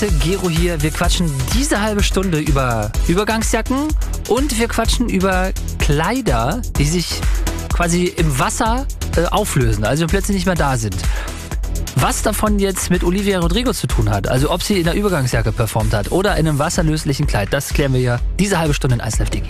Gero hier. Wir quatschen diese halbe Stunde über Übergangsjacken und wir quatschen über Kleider, die sich quasi im Wasser auflösen, also plötzlich nicht mehr da sind. Was davon jetzt mit Olivia Rodrigo zu tun hat, also ob sie in der Übergangsjacke performt hat oder in einem wasserlöslichen Kleid, das klären wir ja diese halbe Stunde in 1Live Digi.